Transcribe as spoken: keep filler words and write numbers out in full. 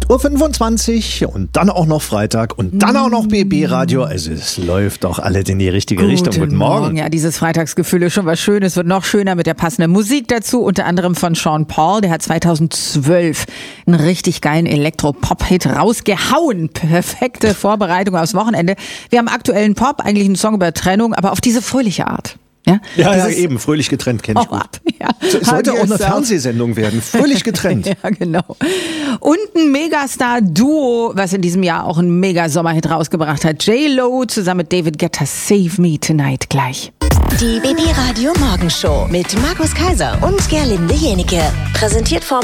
Uhr fünfundzwanzig und dann auch noch Freitag und dann auch noch B B-Radio. Also es läuft doch alles in die richtige Guten Richtung. Guten Morgen. Morgen. Ja, dieses Freitagsgefühl ist schon was Schönes, wird noch schöner mit der passenden Musik dazu, unter anderem von Sean Paul. Der hat zweitausendzwölf einen richtig geilen Elektro-Pop-Hit rausgehauen. Perfekte Vorbereitung aufs Wochenende. Wir haben aktuellen Pop, eigentlich einen Song über Trennung, aber auf diese fröhliche Art. Ja, ja, ja, eben, fröhlich getrennt kenne ich gut. Ab, ja. Es sollte auch eine Fernsehsendung werden, fröhlich getrennt. Ja, genau. Und ein Megastar-Duo, was in diesem Jahr auch einen Mega-Sommerhit rausgebracht hat. J-Lo zusammen mit David Guetta, Save Me Tonight gleich. Die B B-Radio Morgenshow mit Markus Kaiser und Gerlinde Jenike. Präsentiert vom